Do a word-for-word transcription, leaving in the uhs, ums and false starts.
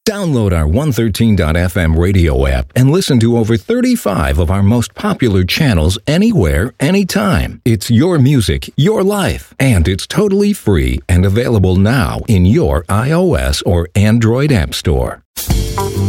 Download our one thirteen dot f m radio app and listen to over thirty-five of our most popular channels anywhere, anytime. It's your music, your life, and it's totally free and available now in your iOS or Android app store.